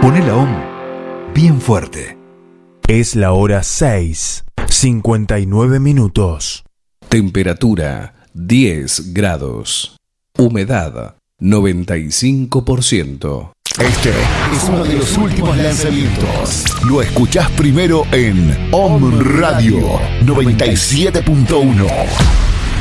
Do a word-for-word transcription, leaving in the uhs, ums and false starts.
Poné la O M bien fuerte. Es la hora seis, cincuenta y nueve minutos. Temperatura diez grados. Humedad noventa y cinco por ciento. Este es uno de los últimos lanzamientos. Lo escuchás primero en O M Radio noventa y siete punto uno.